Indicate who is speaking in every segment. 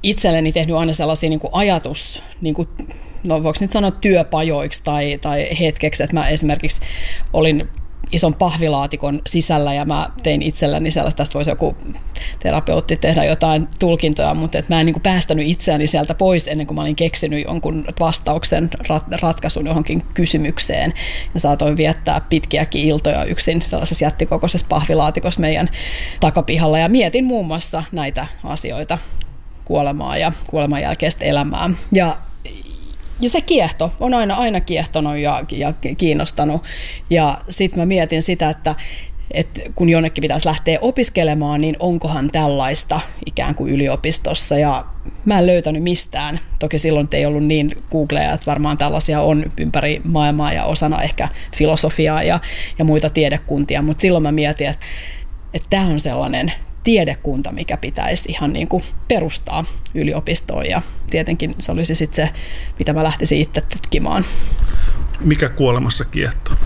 Speaker 1: itselleni tehnyt aina sellaisia niin kuin niin kuin, no voiko nyt sanoa työpajoiksi tai hetkeksi, että mä esimerkiksi olin ison pahvilaatikon sisällä ja mä tein itselläni sellaista, tästä voisi joku terapeutti tehdä jotain tulkintoja, mutta että mä en niin kuin päästänyt itseäni sieltä pois ennen kuin mä olin keksinyt jonkun vastauksen, ratkaisun johonkin kysymykseen. Ja saatoin viettää pitkiäkin iltoja yksin sellaisessa jättikokoisessa pahvilaatikossa meidän takapihalla ja mietin muun muassa näitä asioita, kuolemaa ja kuoleman jälkeistä elämää. Ja se kiehto on aina kiehtonut ja kiinnostanut. Ja sitten mä mietin sitä, että kun jonnekin pitäisi lähteä opiskelemaan, niin onkohan tällaista ikään kuin yliopistossa. Ja mä en löytänyt mistään. Toki silloin ei ollut niin Googleja, että varmaan tällaisia on ympäri maailmaa ja osana ehkä filosofiaa ja muita tiedekuntia. Mutta silloin mä mietin, että tämä on sellainen tiedekunta, mikä pitäisi ihan niin kuin perustaa yliopistoon, ja tietenkin se olisi sitten se, mitä mä lähtisin itse tutkimaan.
Speaker 2: Mikä kuolemassa kiehtoo?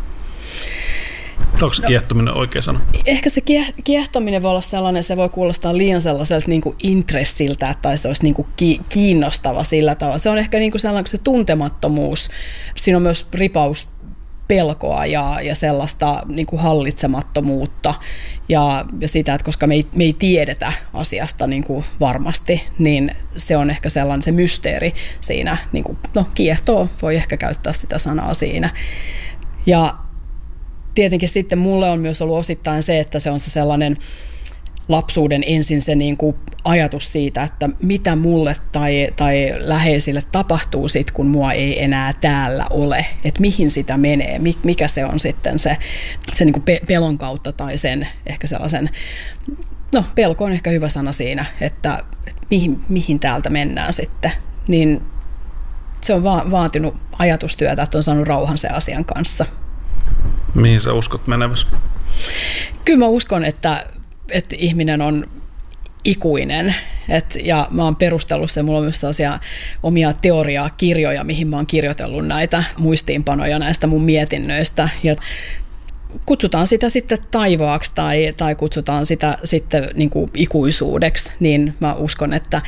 Speaker 2: Onko se kiehtominen oikea sana? Ehkä
Speaker 1: se kiehtominen voi olla sellainen, se voi kuulostaa liian sellaiselta niin kuin intressiltä, tai se olisi niin kuin kiinnostava sillä tavalla. Se on ehkä niin kuin sellainen se tuntemattomuus. Siinä on myös ripaus pelkoa ja sellaista niin kuin hallitsemattomuutta ja sitä, että koska me ei tiedetä asiasta niin kuin varmasti, niin se on ehkä sellainen se mysteeri siinä, niin kuin, kiehtoo, voi ehkä käyttää sitä sanaa siinä. Ja tietenkin sitten mulle on myös ollut osittain se, että se on se sellainen lapsuuden ensin se niin kuin ajatus siitä, että mitä mulle tai läheisille tapahtuu sit, kun mua ei enää täällä ole, että mihin sitä menee, mikä se on sitten se niin kuin pelon kautta tai sen ehkä sellaisen, pelko on ehkä hyvä sana siinä, että mihin täältä mennään sitten, niin se on vaatinut ajatustyötä, että on saanut rauhan sen asian kanssa.
Speaker 2: Mihin sä uskot meneväsi?
Speaker 1: Kyllä mä uskon, että ihminen on ikuinen. Ja mä oon perustellut sen, mulla on myös sellaisia omia teoriakirjoja, mihin mä oon kirjoitellut näitä muistiinpanoja näistä mun mietinnöistä. Ja kutsutaan sitä sitten taivaaksi tai kutsutaan sitä sitten niin kuin ikuisuudeksi, niin mä uskon,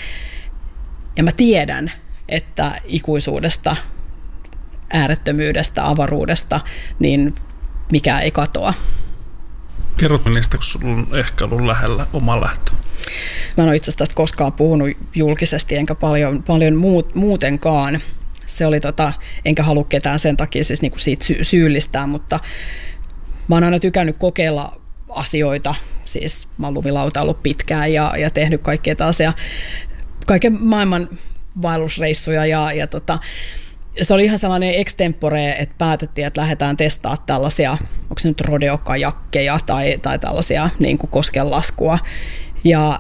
Speaker 1: ja mä tiedän, että ikuisuudesta, äärettömyydestä, avaruudesta, niin mikään ei katoa.
Speaker 2: Kerrotko niistä, kun sulla on ehkä ollut lähellä oma lähtö?
Speaker 1: Mä en ole itse asiassa tästä koskaan puhunut julkisesti, enkä paljon muutenkaan. Se oli enkä halua ketään sen takia siis niinku siitä syyllistää, mutta mä oon aina tykännyt kokeilla asioita. Siis mä oon lumilautaillut pitkään ja tehnyt kaikkea tällaisia, kaiken maailman vaellusreissuja ja se oli ihan sellainen extempore, että päätettiin, että lähdetään testaamaan tällaisia, onko se nyt rodeokajakkeja tai tällaisia niin kuin koskenlaskua. Ja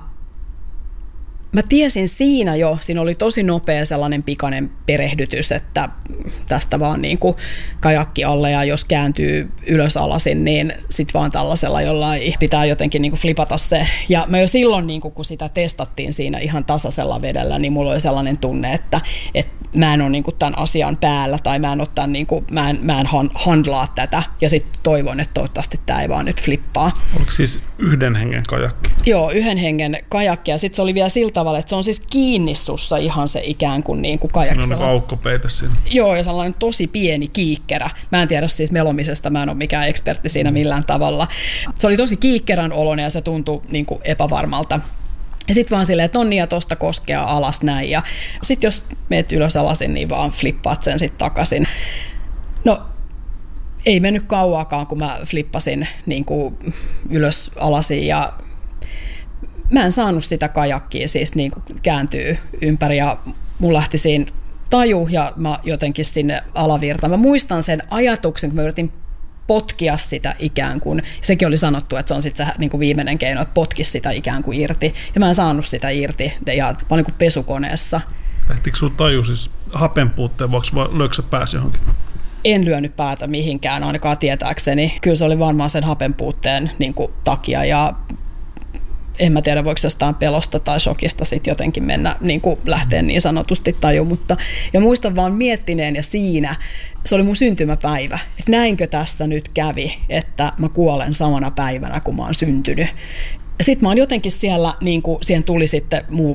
Speaker 1: mä tiesin siinä oli tosi nopea sellainen pikainen perehdytys, että tästä vaan niin kuin kajakki alle ja jos kääntyy ylös alasin, niin sit vaan tällaisella jollain pitää jotenkin niin kuin flipata se. Ja mä jo silloin, niin kuin, kun sitä testattiin siinä ihan tasaisella vedellä, niin mulla oli sellainen tunne, että mä en ole niin kuin tämän asian päällä tai mä en handlaa tätä ja sitten toivon, että toivottavasti tämä ei vaan nyt flippaa.
Speaker 2: Oliko siis yhden hengen kajakki?
Speaker 1: Joo, yhden hengen kajakki ja sitten se oli vielä sillä tavalla, että se on siis kiinni sussa ihan se ikään kuin kajaksella.
Speaker 2: Siinä on aukkopeite siinä.
Speaker 1: Joo, ja sellainen tosi pieni kiikkerä. Mä en tiedä siis melomisesta, mä en ole mikään ekspertti siinä millään tavalla. Se oli tosi kiikkerän oloinen ja se tuntui niin kuin epävarmalta. Ja sitten vaan silleen, että on niin ja tosta koskea alas näin. Ja sitten jos meet ylös alasin, niin vaan flippaat sen sitten takaisin. No, ei mennyt kauaakaan, kun mä flippasin niin kuin ylös alasin ja mä en saanut sitä kajakkia siis niin kuin kääntyy ympäri ja mun lähti siinä taju ja mä jotenkin sinne alavirtaan. Mä muistan sen ajatuksen, kun mä yritin potkia sitä ikään kuin. Sekin oli sanottu, että se on sitten se niin kuin viimeinen keino, että potkisi sitä ikään kuin irti. Ja mä en saanut sitä irti ja mä olin kuin pesukoneessa.
Speaker 2: Lähtikö sun taju siis hapen puutteen vuoksi vai löikö sä pääsi johonkin?
Speaker 1: En lyönyt päätä mihinkään ainakaan tietääkseni. Kyllä se oli varmaan sen hapen puutteen niin kuin takia ja en mä tiedä, voiko jostain pelosta tai shokista sitten jotenkin mennä, niin kuin lähteä niin sanotusti taju, mutta ja muistan vaan miettineen ja siinä, se oli mun syntymäpäivä, että näinkö tästä nyt kävi, että mä kuolen samana päivänä, kun mä oon syntynyt. Ja sitten mä oon jotenkin siellä, niin kuin siihen tuli sitten